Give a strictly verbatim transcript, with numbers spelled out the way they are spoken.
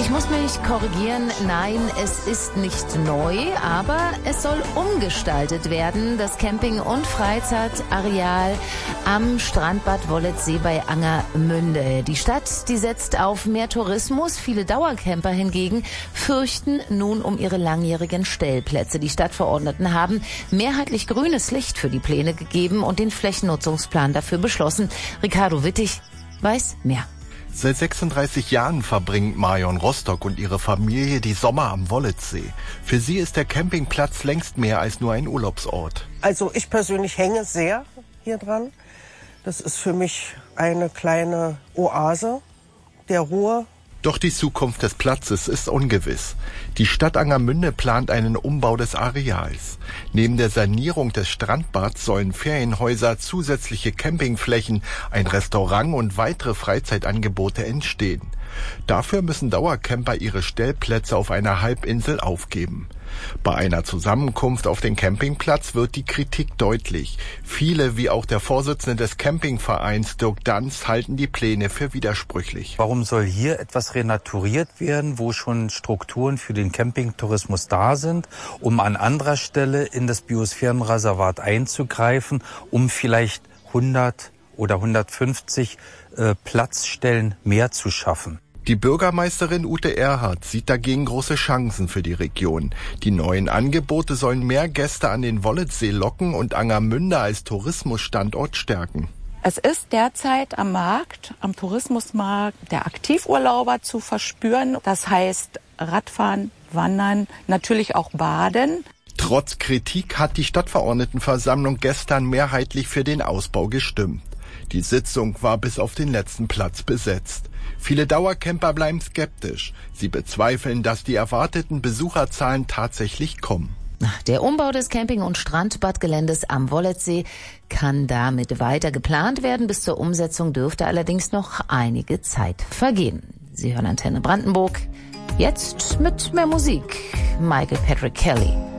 Ich muss mich korrigieren, nein, es ist nicht neu, aber es soll umgestaltet werden, das Camping- und Freizeitareal am Strandbad Wolletsee bei Angermünde. Die Stadt, die setzt auf mehr Tourismus, viele Dauercamper hingegen fürchten nun um ihre langjährigen Stellplätze. Die Stadtverordneten haben mehrheitlich grünes Licht für die Pläne gegeben und den Flächennutzungsplan dafür beschlossen. Ricardo Wittig weiß mehr. Seit sechsunddreißig Jahren verbringt Marion Rostock und ihre Familie die Sommer am Wolletsee. Für sie ist der Campingplatz längst mehr als nur ein Urlaubsort. Also ich persönlich hänge sehr hier dran. Das ist für mich eine kleine Oase der Ruhe. Doch die Zukunft des Platzes ist ungewiss. Die Stadt Angermünde plant einen Umbau des Areals. Neben der Sanierung des Strandbads sollen Ferienhäuser, zusätzliche Campingflächen, ein Restaurant und weitere Freizeitangebote entstehen. Dafür müssen Dauercamper ihre Stellplätze auf einer Halbinsel aufgeben. Bei einer Zusammenkunft auf dem Campingplatz wird die Kritik deutlich. Viele, wie auch der Vorsitzende des Campingvereins Dirk Danz, halten die Pläne für widersprüchlich. Warum soll hier etwas renaturiert werden, wo schon Strukturen für den Campingtourismus da sind, um an anderer Stelle in das Biosphärenreservat einzugreifen, um vielleicht hundert oder hundertfünfzig äh, Platzstellen mehr zu schaffen? Die Bürgermeisterin Ute Erhardt sieht dagegen große Chancen für die Region. Die neuen Angebote sollen mehr Gäste an den Wolletsee locken und Angermünde als Tourismusstandort stärken. Es ist derzeit am Markt, am Tourismusmarkt, der Aktivurlauber zu verspüren. Das heißt Radfahren, Wandern, natürlich auch Baden. Trotz Kritik hat die Stadtverordnetenversammlung gestern mehrheitlich für den Ausbau gestimmt. Die Sitzung war bis auf den letzten Platz besetzt. Viele Dauercamper bleiben skeptisch. Sie bezweifeln, dass die erwarteten Besucherzahlen tatsächlich kommen. Der Umbau des Camping- und Strandbadgeländes am Wolletsee kann damit weiter geplant werden. Bis zur Umsetzung dürfte allerdings noch einige Zeit vergehen. Sie hören Antenne Brandenburg. Jetzt mit mehr Musik. Michael Patrick Kelly.